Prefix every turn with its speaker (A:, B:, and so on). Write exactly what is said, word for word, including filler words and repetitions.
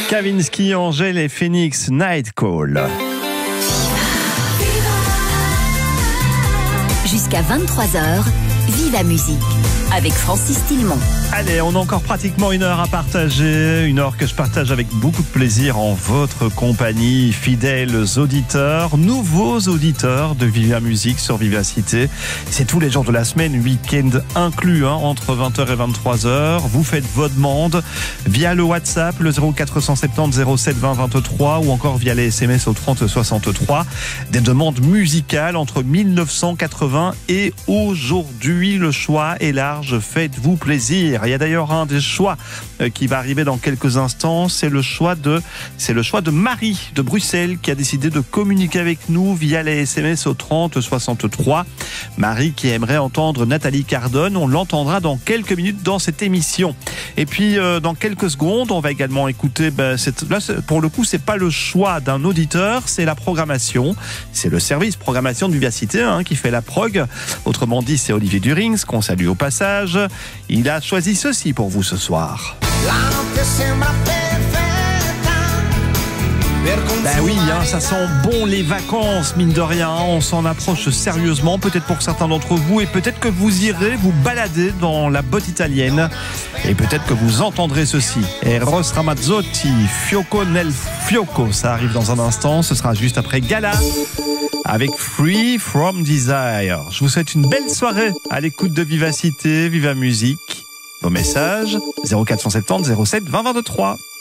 A: Kavinsky, Angèle et Phoenix, Night Call.
B: Jusqu'à vingt-trois heures, Viva Musique avec Francis Tillemont.
A: Allez, on a encore pratiquement une heure à partager, une heure que je partage avec beaucoup de plaisir en votre compagnie, fidèles auditeurs, nouveaux auditeurs de Viva Musique sur Vivacité. C'est tous les jours de la semaine, week-end inclus, hein, entre vingt heures et vingt-trois heures. Vous faites votre demande via le WhatsApp, le zéro quatre cent soixante-dix zéro sept vingt vingt-trois ou encore via les S M S au trente soixante-trois. Des demandes musicales entre mille neuf cent quatre-vingts et aujourd'hui. Le choix est large, faites-vous plaisir. Il y a d'ailleurs un des choix qui va arriver dans quelques instants, c'est le choix de c'est le choix de Marie de Bruxelles qui a décidé de communiquer avec nous via les S M S au trente soixante-trois. Marie qui aimerait entendre Nathalie Cardone, on l'entendra dans quelques minutes dans cette émission. Et puis euh, dans quelques secondes, on va également écouter ben, cette, là pour le coup, c'est pas le choix d'un auditeur, c'est la programmation, c'est le service programmation de Vivacité hein, qui fait la prog. Autrement dit, c'est Olivier Durings qu'on salue au passage. Il a choisi ceci pour vous ce soir. Ben oui, hein, ça sent bon les vacances, mine de rien. On s'en approche sérieusement, peut-être pour certains d'entre vous, et peut-être que vous irez vous balader dans la botte italienne. Et peut-être que vous entendrez ceci. Eros Ramazzotti, Fioco nel Fioco. Ça arrive dans un instant, ce sera juste après Gala avec Free From Desire. Je vous souhaite une belle soirée à l'écoute de Vivacité, Viva Musique. Vos messages, zéro quatre cent soixante-dix zéro sept vingt vingt-trois.